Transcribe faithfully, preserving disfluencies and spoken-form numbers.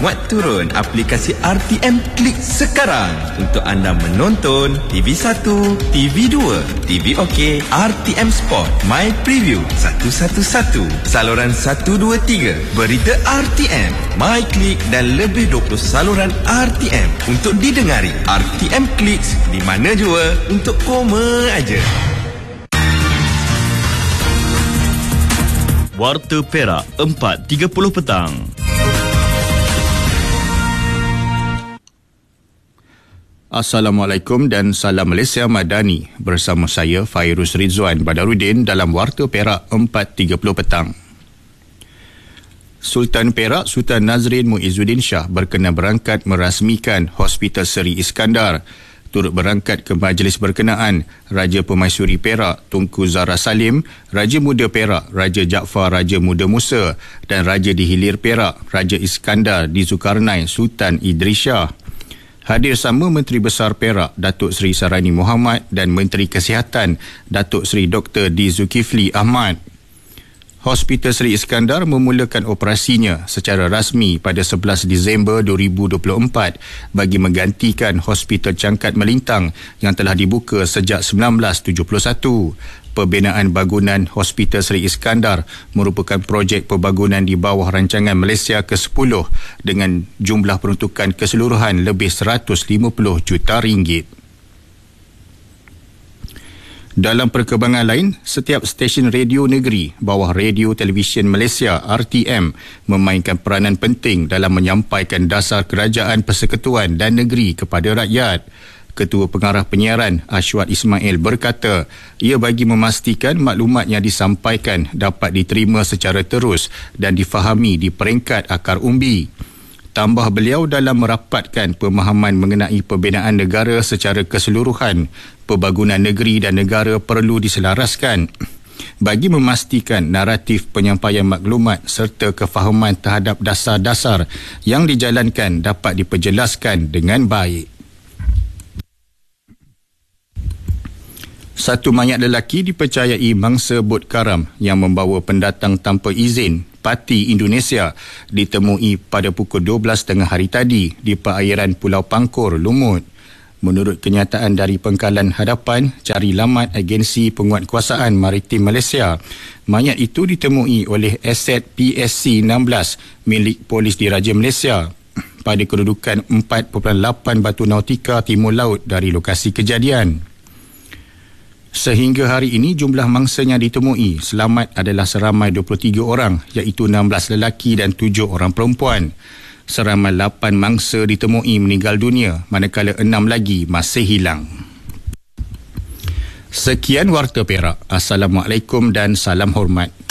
Muat turun aplikasi R T M Klik sekarang untuk anda menonton T V satu, T V dua, T V OK, R T M Sport, My Preview satu satu satu, saluran satu dua tiga, berita R T M, My Klik dan lebih dua puluh saluran R T M untuk didengari. R T M Klik di mana jua untuk koma aja. Warta Perak empat tiga puluh petang. Assalamualaikum dan salam Malaysia Madani. Bersama saya Fairuz Rizwan Badarudin dalam Warta Perak empat tiga puluh petang. Sultan Perak Sultan Nazrin Muizzuddin Shah berkenan berangkat merasmikan Hospital Seri Iskandar. Turut berangkat ke majlis berkenaan Raja Permaisuri Perak Tunku Zahra Salim, Raja Muda Perak Raja Jaafar Raja Muda Musa dan Raja di Hilir Perak Raja Iskandar di Zulkarnain Sultan Idris Shah. Hadir sama Menteri Besar Perak Datuk Seri Sarani Muhammad dan Menteri Kesihatan Datuk Seri Doktor D. Zulkifli Ahmad. Hospital Seri Iskandar memulakan operasinya secara rasmi pada sebelas Disember dua ribu dua puluh empat bagi menggantikan Hospital Cangkat Melintang yang telah dibuka sejak seribu sembilan ratus tujuh puluh satu. Pembinaan bangunan Hospital Seri Iskandar merupakan projek pembangunan di bawah rancangan Malaysia ke sepuluh dengan jumlah peruntukan keseluruhan lebih seratus lima puluh juta ringgit. Dalam perkembangan lain, setiap stesen radio negeri bawah Radio Televisyen Malaysia R T M memainkan peranan penting dalam menyampaikan dasar kerajaan persekutuan dan negeri kepada rakyat. Ketua Pengarah Penyiaran Ashwat Ismail berkata, ia bagi memastikan maklumat yang disampaikan dapat diterima secara terus dan difahami di peringkat akar umbi. Tambah beliau dalam merapatkan pemahaman mengenai pembinaan negara secara keseluruhan, pembangunan negeri dan negara perlu diselaraskan bagi memastikan naratif penyampaian maklumat serta kefahaman terhadap dasar-dasar yang dijalankan dapat diperjelaskan dengan baik. Satu mayat lelaki dipercayai mangsa bot karam yang membawa pendatang tanpa izin Parti Indonesia ditemui pada pukul dua belas tiga puluh hari tadi di perairan Pulau Pangkor, Lumut. Menurut kenyataan dari Pengkalan Hadapan Cari Lamat Agensi Penguatkuasaan Maritim Malaysia, mayat itu ditemui oleh aset P S C enam belas milik Polis Diraja Malaysia pada kedudukan empat perpuluhan lapan batu nautika timur laut dari lokasi kejadian. Sehingga hari ini, jumlah mangsa yang ditemui selamat adalah seramai dua puluh tiga orang, iaitu enam belas lelaki dan tujuh orang perempuan. Seramai lapan mangsa ditemui meninggal dunia, manakala enam lagi masih hilang. Sekian Warta Perak. Assalamualaikum dan salam hormat.